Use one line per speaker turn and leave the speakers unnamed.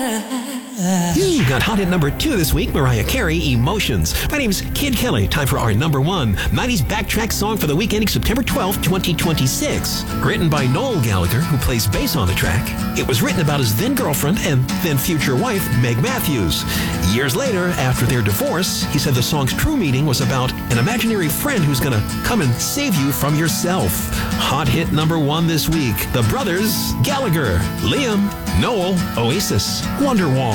You got hot hit number 2 this week, Mariah Carey, Emotions. My name's Kid Kelly. Time for our number 1 90s backtrack song for the week ending September 12th, 2026. Written by Noel Gallagher, who plays bass on the track. It was written about his then girlfriend and then future wife, Meg Matthews. Years later, after their divorce, he said the song's true meaning was about an imaginary friend who's gonna come and save you from yourself. Hot hit number 1 this week, the brothers Gallagher, Liam, Noel, Oasis, Wonderwall.